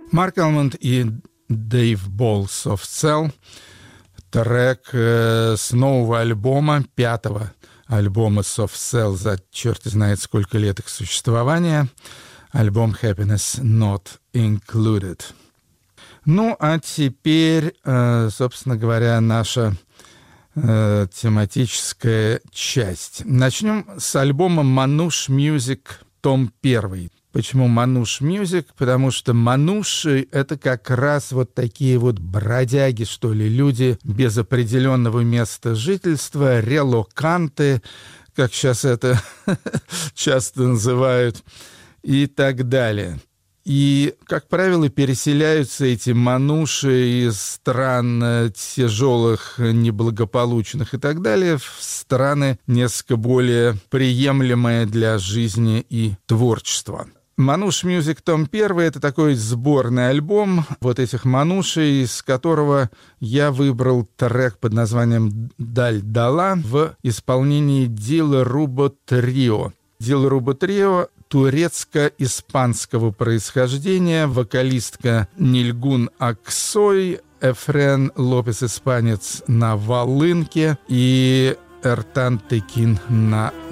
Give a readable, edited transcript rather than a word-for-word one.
Марк Алмонд и Дэйв Болл «Soft Cell». Трек с нового альбома, 5-го альбома Soft Cell за черт знает сколько лет их существования. Альбом Happiness Not Included. Ну, а теперь, собственно говоря, наша тематическая часть. Начнем с альбома Manouche Music, том 1. Почему Manouche Music? Потому что мануши — это как раз вот такие вот бродяги, что ли, люди без определенного места жительства, релоканты, как сейчас это часто называют, и так далее. И, как правило, переселяются эти мануши из стран тяжелых, неблагополучных и так далее в страны несколько более приемлемые для жизни и творчества. Manouche Music том 1 — это такой сборный альбом вот этих манушей, из которого я выбрал трек под названием «Даль Дала» в исполнении Дилрубо Трио. Дилрубо Трио турецко-испанского происхождения, вокалистка Нильгун Аксой, Эфрен Лопес испанец на волынке и Эртан Текин на